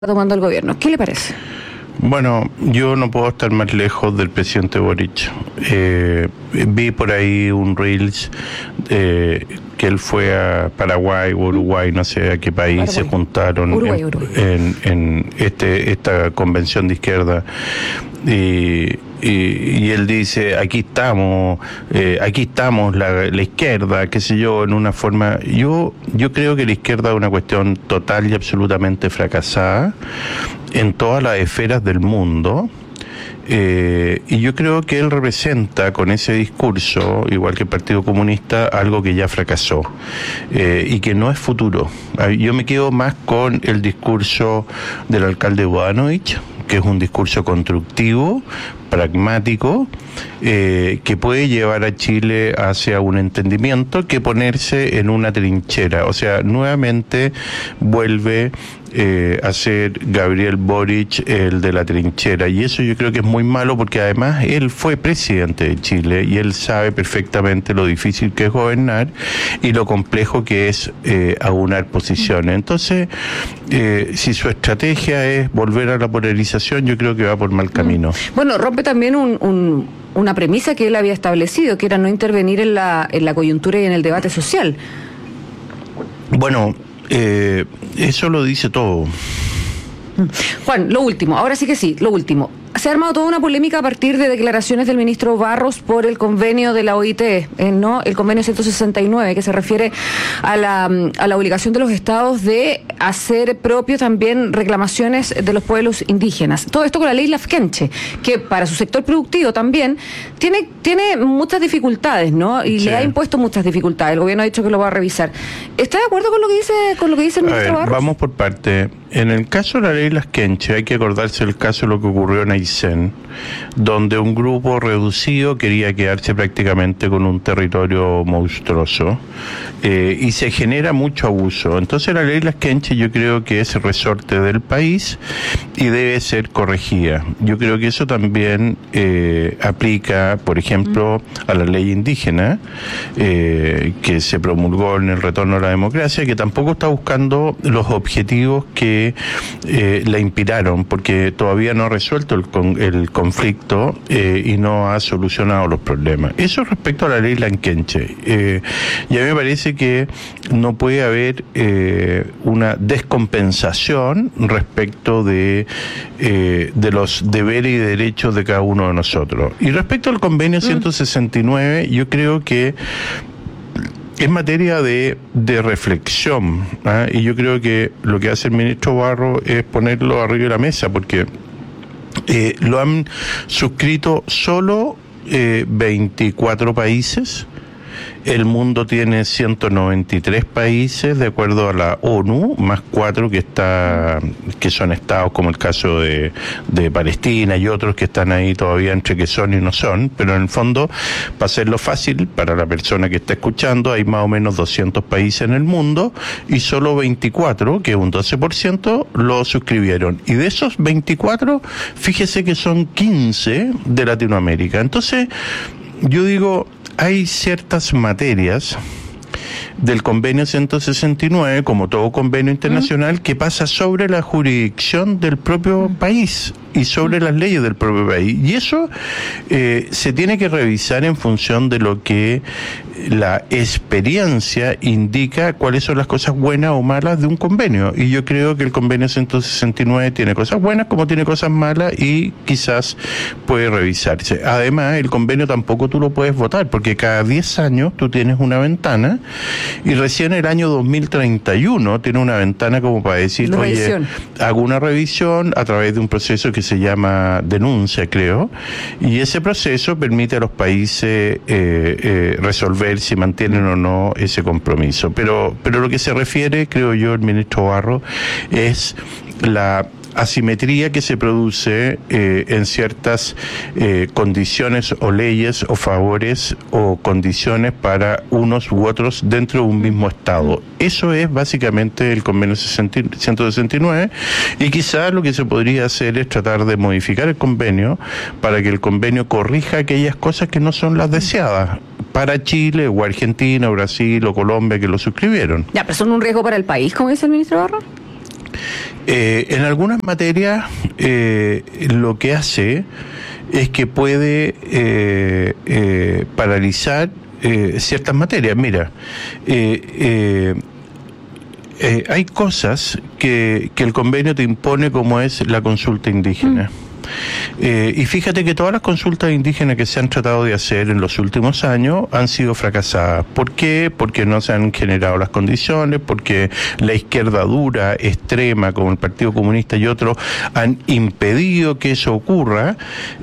tomando el gobierno. ¿Qué le parece? Bueno, yo no puedo estar más lejos del presidente Boric. Vi por ahí un Reels que él fue a Paraguay o Uruguay, no sé a qué país, Paraguay. Se juntaron Uruguay. en esta convención de izquierda y él dice, aquí estamos la izquierda, qué sé yo, en una forma. Yo creo que la izquierda es una cuestión total y absolutamente fracasada en todas las esferas del mundo. Y yo creo que él representa con ese discurso, igual que el Partido Comunista, algo que ya fracasó y que no es futuro. Yo me quedo más con el discurso del alcalde Bodanovich, que es un discurso constructivo, pragmático, que puede llevar a Chile hacia un entendimiento, que ponerse en una trinchera. O sea, nuevamente vuelve a ser Gabriel Boric el de la trinchera, y eso yo creo que es muy malo, porque además él fue presidente de Chile y él sabe perfectamente lo difícil que es gobernar y lo complejo que es aunar posiciones. Entonces, si su estrategia es volver a la polarización, yo creo que va por mal camino. Bueno, rompe también una premisa que él había establecido, que era no intervenir en la coyuntura y en el debate social. Bueno, eso lo dice todo. Juan, lo último, ahora sí que sí, lo último. Se ha armado toda una polémica a partir de declaraciones del ministro Barros por el convenio de la OIT, ¿no? El convenio 169, que se refiere a la obligación de los estados de hacer propio también reclamaciones de los pueblos indígenas. Todo esto con la ley Lafkenche, que para su sector productivo también tiene muchas dificultades, ¿no? Y sí, le ha impuesto muchas dificultades. El gobierno ha dicho que lo va a revisar. ¿Está de acuerdo con lo que dice el ministro Barros? Vamos por parte. En el caso de la ley Lafkenche hay que acordarse del caso de lo que ocurrió en Aysén, donde un grupo reducido quería quedarse prácticamente con un territorio monstruoso y se genera mucho abuso. Entonces la ley Lafkenche yo creo que es resorte del país y debe ser corregida. Yo creo que eso también aplica, por ejemplo, a la ley indígena que se promulgó en el retorno a la democracia, que tampoco está buscando los objetivos que la inspiraron, porque todavía no ha resuelto el conflicto y no ha solucionado los problemas. Eso respecto a la ley Lafkenche. Y a mí me parece que no puede haber una descompensación respecto de los deberes y derechos de cada uno de nosotros. Y respecto al convenio 169, yo creo que es materia de reflexión, y yo creo que lo que hace el ministro Barros es ponerlo arriba de la mesa, porque lo han suscrito solo 24 países. El mundo tiene 193 países, de acuerdo a la ONU, más 4 que son estados, como el caso de Palestina y otros que están ahí todavía entre que son y no son, pero en el fondo, para hacerlo fácil para la persona que está escuchando, hay más o menos 200 países en el mundo y solo 24, que es un 12%, lo suscribieron. Y de esos 24, fíjese que son 15 de Latinoamérica. Entonces, yo digo, hay ciertas materias del convenio 169, como todo convenio internacional, que pasa sobre la jurisdicción del propio país y sobre las leyes del propio país. Y eso se tiene que revisar en función de lo que la experiencia indica, cuáles son las cosas buenas o malas de un convenio. Y yo creo que el convenio 169 tiene cosas buenas como tiene cosas malas y quizás puede revisarse. Además, el convenio tampoco tú lo puedes votar, porque cada 10 años tú tienes una ventana, y recién el año 2031 tiene una ventana como para decir, oye, hago una revisión a través de un proceso que se llama denuncia, creo, y ese proceso permite a los países resolver si mantienen o no ese compromiso. Pero lo que se refiere, creo yo, el ministro Barros, es la asimetría que se produce en ciertas condiciones o leyes o favores o condiciones para unos u otros dentro de un mismo Estado. Eso es básicamente el convenio 169, y quizás lo que se podría hacer es tratar de modificar el convenio para que el convenio corrija aquellas cosas que no son las deseadas para Chile o Argentina o Brasil o Colombia que lo suscribieron. Ya, pero son un riesgo para el país, como dice el ministro Barros. En algunas materias lo que hace es que puede paralizar ciertas materias. Mira, hay cosas que el convenio te impone, como es la consulta indígena. Y fíjate que todas las consultas indígenas que se han tratado de hacer en los últimos años han sido fracasadas. ¿Por qué? Porque no se han generado las condiciones, porque la izquierda dura, extrema, como el Partido Comunista y otros, han impedido que eso ocurra,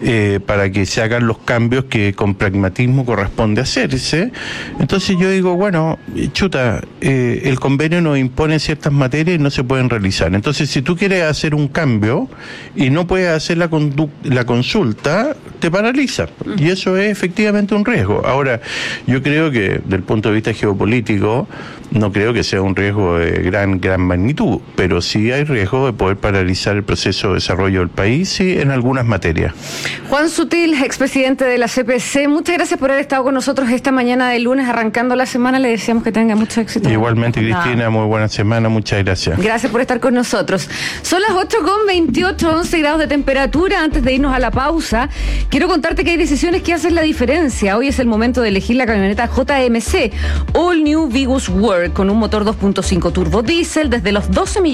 para que se hagan los cambios que con pragmatismo corresponde hacerse. Entonces yo digo, bueno, chuta, el convenio nos impone ciertas materias y no se pueden realizar. Entonces, si tú quieres hacer un cambio y no puedes hacer la consulta, te paraliza, y eso es efectivamente un riesgo. Ahora, yo creo que del punto de vista geopolítico no creo que sea un riesgo de gran magnitud, pero sí hay riesgo de poder paralizar el proceso de desarrollo del país, sí, en algunas materias. Juan Sutil, expresidente de la CPC, muchas gracias por haber estado con nosotros esta mañana de lunes, arrancando la semana. Le deseamos que tenga mucho éxito. Igualmente, Cristina, muy buena semana, muchas gracias. Gracias por estar con nosotros. Son las 8:28, 11 grados de temperatura. Antes de irnos a la pausa, quiero contarte que hay decisiones que hacen la diferencia. Hoy es el momento de elegir la camioneta JMC All New Vigus World con un motor 2.5 turbo diésel desde los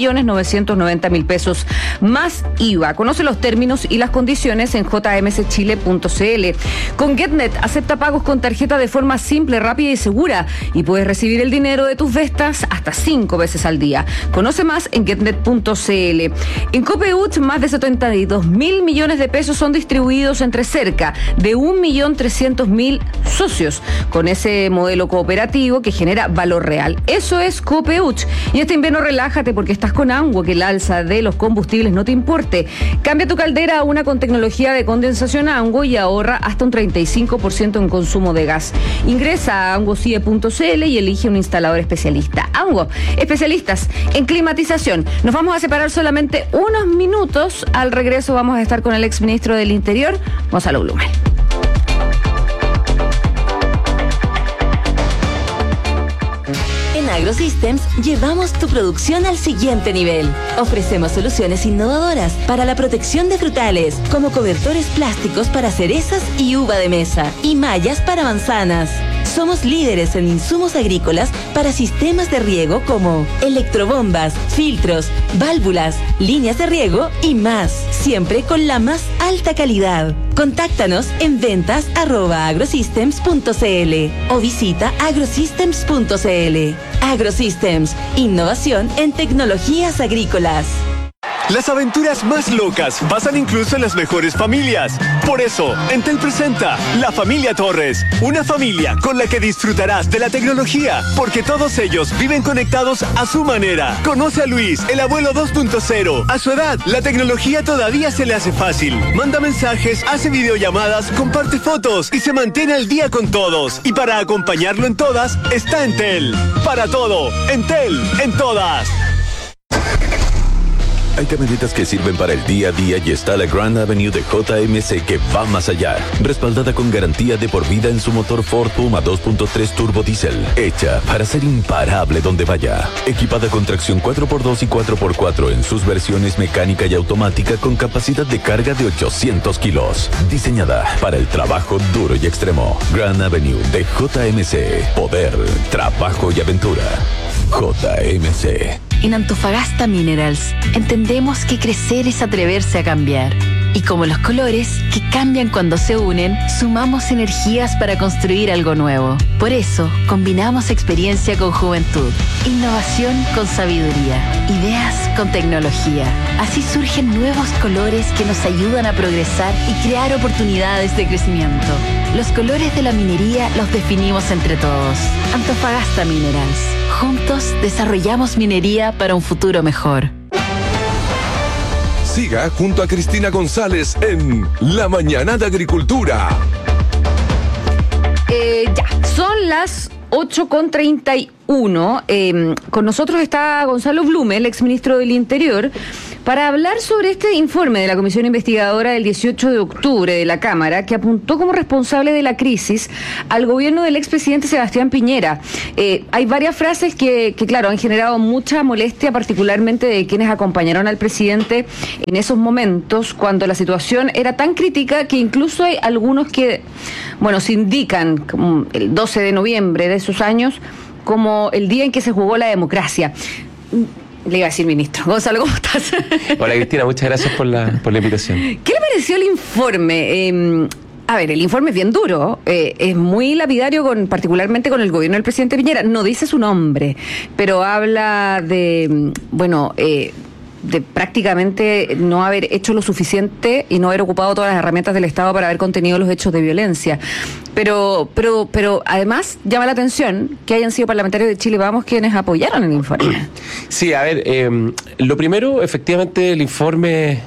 12.990.000 pesos más IVA. Conoce los términos y las condiciones en jmcchile.cl. Con GetNet acepta pagos con tarjeta de forma simple, rápida y segura, y puedes recibir el dinero de tus ventas hasta 5 veces al día. Conoce más en getnet.cl. En Copeuch, más de 72.000 millones de pesos son distribuidos entre cerca de 1.300.000 socios, con ese modelo cooperativo que genera valor real. Eso es Copeuch. Y este invierno relájate porque estás con Anguo, que el alza de los combustibles no te importe. Cambia tu caldera a una con tecnología de condensación Anguo y ahorra hasta un 35% en consumo de gas. Ingresa a anguocie.cl y elige un instalador especialista. Anguo, especialistas en climatización. Nos vamos a separar solamente unos minutos. Al regreso vamos a estar con el exministro del Interior, Gonzalo Blumen. En AgroSystems llevamos tu producción al siguiente nivel. Ofrecemos soluciones innovadoras para la protección de frutales, como cobertores plásticos para cerezas y uva de mesa, y mallas para manzanas. Somos líderes en insumos agrícolas para sistemas de riego como electrobombas, filtros, válvulas, líneas de riego y más, siempre con la más alta calidad. Contáctanos en ventas@agrosystems.cl o visita agrosystems.cl. AgroSystems, innovación en tecnologías agrícolas. Las aventuras más locas pasan incluso en las mejores familias. Por eso, Entel presenta La Familia Torres, una familia con la que disfrutarás de la tecnología, porque todos ellos viven conectados a su manera. Conoce a Luis, el abuelo 2.0. A su edad, la tecnología todavía se le hace fácil. Manda mensajes, hace videollamadas, comparte fotos y se mantiene al día con todos. Y para acompañarlo en todas, está Entel. Para todo, Entel, en todas. Hay camionetas que sirven para el día a día y está la Grand Avenue de JMC que va más allá. Respaldada con garantía de por vida en su motor Ford Puma 2.3 turbo diésel. Hecha para ser imparable donde vaya. Equipada con tracción 4x2 y 4x4 en sus versiones mecánica y automática con capacidad de carga de 800 kilos. Diseñada para el trabajo duro y extremo. Grand Avenue de JMC. Poder, trabajo y aventura. JMC. En Antofagasta Minerals entendemos que crecer es atreverse a cambiar. Y como los colores, que cambian cuando se unen, sumamos energías para construir algo nuevo. Por eso, combinamos experiencia con juventud, innovación con sabiduría, ideas con tecnología. Así surgen nuevos colores que nos ayudan a progresar y crear oportunidades de crecimiento. Los colores de la minería los definimos entre todos. Antofagasta Minerals. Juntos desarrollamos minería para un futuro mejor. Siga junto a Cristina González en La Mañana de Agricultura. Ya, son las 8:31. Con nosotros está Gonzalo Blume, el exministro del Interior, para hablar sobre este informe de la Comisión Investigadora del 18 de octubre de la Cámara, que apuntó como responsable de la crisis al gobierno del expresidente Sebastián Piñera. Hay varias frases que, claro, han generado mucha molestia, particularmente de quienes acompañaron al presidente en esos momentos, cuando la situación era tan crítica que incluso hay algunos que, bueno, se indican como el 12 de noviembre de esos años como el día en que se jugó la democracia. Le iba a decir ministro. Gonzalo, ¿cómo estás? Hola Cristina, muchas gracias por la invitación. ¿Qué le pareció el informe? A ver, el informe es bien duro, es muy lapidario particularmente con el gobierno del presidente Piñera. No dice su nombre, pero habla de, de prácticamente no haber hecho lo suficiente y no haber ocupado todas las herramientas del Estado para haber contenido los hechos de violencia. Pero además llama la atención que hayan sido parlamentarios de Chile Vamos quienes apoyaron el informe. Sí, a ver, lo primero, efectivamente, el informe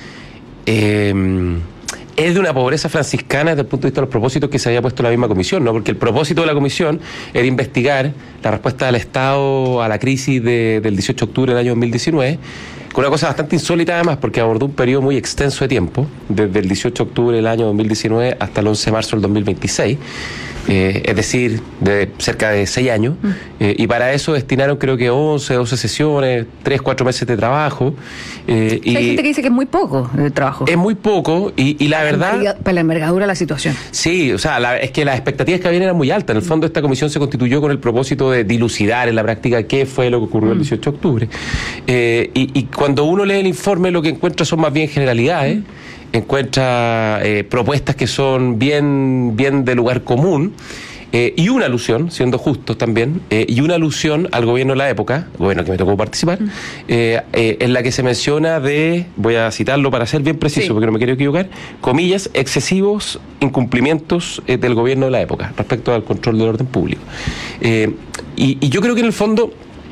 es de una pobreza franciscana desde el punto de vista de los propósitos que se había puesto la misma comisión, ¿no? Porque el propósito de la comisión era investigar la respuesta del Estado a la crisis del 18 de octubre del año 2019, con una cosa bastante insólita además, porque abordó un periodo muy extenso de tiempo, desde el 18 de octubre del año 2019 hasta el 11 de marzo del 2026, es decir, de cerca de 6 años, y para eso destinaron creo que 12 sesiones, 3-4 meses de trabajo. Hay gente que dice que es muy poco el trabajo. Es muy poco, y la verdad... Para la envergadura de la situación. Sí, o sea, es que las expectativas que habían eran muy altas. En el fondo esta comisión se constituyó con el propósito de dilucidar en la práctica qué fue lo que ocurrió el 18 de octubre. Y cuando uno lee el informe lo que encuentra son más bien generalidades, encuentra propuestas que son bien de lugar común, y una alusión, siendo justos también, y una alusión al gobierno de la época, gobierno que me tocó participar, en la que se menciona voy a citarlo para ser bien preciso, sí, porque no me quiero equivocar, comillas, excesivos incumplimientos del gobierno de la época respecto al control del orden público. Y yo creo que en el fondo...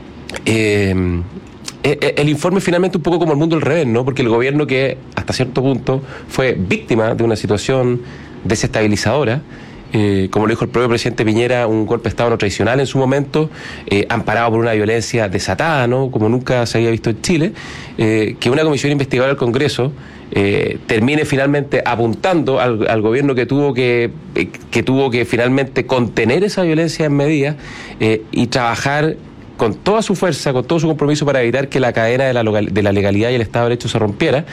el informe finalmente un poco como el mundo al revés, ¿no? Porque el gobierno que hasta cierto punto fue víctima de una situación desestabilizadora, como lo dijo el propio presidente Piñera, un golpe de Estado no tradicional en su momento, amparado por una violencia desatada, ¿no? Como nunca se había visto en Chile, que una comisión investigadora del Congreso termine finalmente apuntando al gobierno que tuvo que finalmente contener esa violencia en medida y trabajar con toda su fuerza, con todo su compromiso para evitar que la cadena de la legalidad y el Estado de Derecho se rompiera.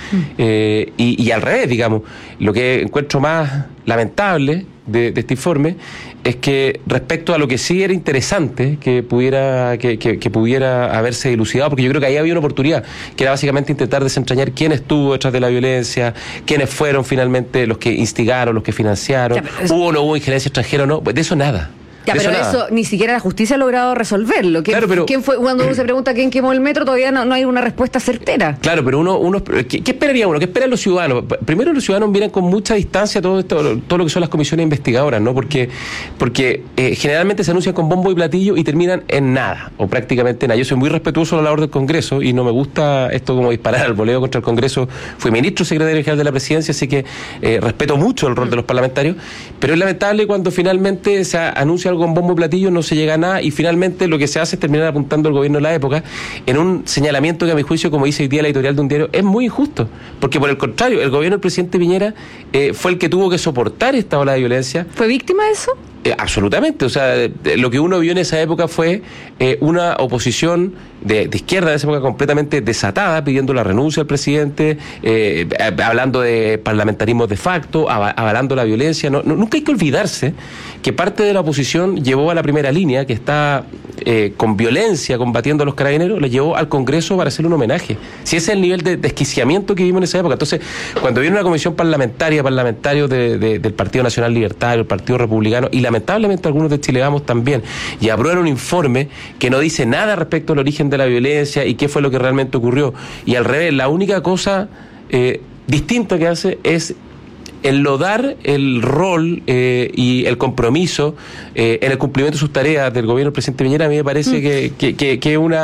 Y al revés, digamos, lo que encuentro más lamentable de este informe es que respecto a lo que sí era interesante que pudiera haberse dilucidado, porque yo creo que ahí había una oportunidad, que era básicamente intentar desentrañar quién estuvo detrás de la violencia, quiénes fueron finalmente los que instigaron, los que financiaron, hubo o no hubo injerencia extranjera o no, pues de eso nada. Ya, pero eso ni siquiera la justicia ha logrado resolverlo. ¿Quién fue? Cuando uno se pregunta quién quemó el metro, todavía no hay una respuesta certera. Claro, pero ¿qué esperaría uno? ¿Qué esperan los ciudadanos? Primero, los ciudadanos miran con mucha distancia todo lo que son las comisiones investigadoras, ¿no? Porque generalmente se anuncian con bombo y platillo y terminan en nada, o prácticamente nada. Yo soy muy respetuoso de la labor del Congreso y no me gusta esto como disparar al voleo contra el Congreso. Fui ministro secretario general de la Presidencia, así que respeto mucho el rol de los parlamentarios, pero es lamentable cuando finalmente se anuncia algo con bombo y platillo, no se llega a nada y finalmente lo que se hace es terminar apuntando al gobierno de la época en un señalamiento que a mi juicio, como dice hoy día la editorial de un diario, es muy injusto, porque por el contrario, el gobierno del presidente Piñera fue el que tuvo que soportar esta ola de violencia. ¿Fue víctima de eso? Absolutamente, o sea, lo que uno vio en esa época fue una oposición de izquierda en esa época completamente desatada, pidiendo la renuncia del presidente, hablando de parlamentarismo de facto, avalando la violencia. Nunca hay que olvidarse que parte de la oposición llevó a la primera línea, que está con violencia combatiendo a los carabineros, le llevó al Congreso para hacerle un homenaje. Si ese es el nivel de desquiciamiento que vimos en esa época. Entonces, cuando viene una comisión parlamentarios del Partido Nacional Libertario, el Partido Republicano, y lamentablemente algunos de Chile Vamos también, y aprueban un informe que no dice nada respecto al origen de la violencia y qué fue lo que realmente ocurrió, y al revés, la única cosa distinta que hace es enlodar el rol y el compromiso en el cumplimiento de sus tareas del gobierno del presidente Piñera. A mí me parece que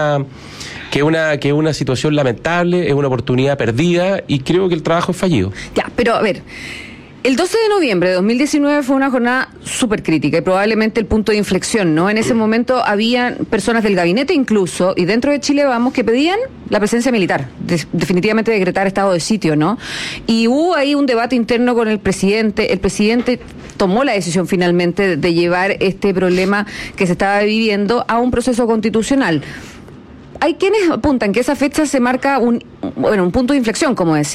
es una situación lamentable, es una oportunidad perdida y creo que el trabajo es fallido. Ya, pero a ver, El 12 de noviembre de 2019 fue una jornada súper crítica y probablemente el punto de inflexión, ¿no? En ese momento habían personas del gabinete incluso, y dentro de Chile Vamos, que pedían la presencia militar, definitivamente decretar estado de sitio, ¿no? Y hubo ahí un debate interno con el presidente tomó la decisión finalmente de llevar este problema que se estaba viviendo a un proceso constitucional. Hay quienes apuntan que esa fecha se marca un punto de inflexión, como decía.